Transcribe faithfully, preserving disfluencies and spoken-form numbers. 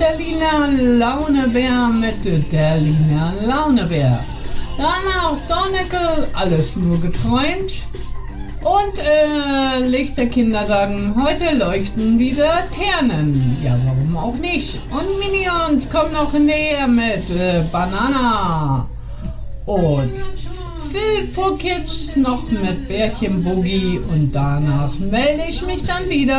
Berliner Launebär mit Berliner Launebär. Danach Donnecke, alles nur geträumt. Und äh, Lichterkinder sagen, heute leuchten wieder Ternen. Ja, warum auch nicht? Und Minions kommen noch näher mit äh, Banana. Und Phil for Kids noch mit Bärchen Boogie. Und danach melde ich mich dann wieder.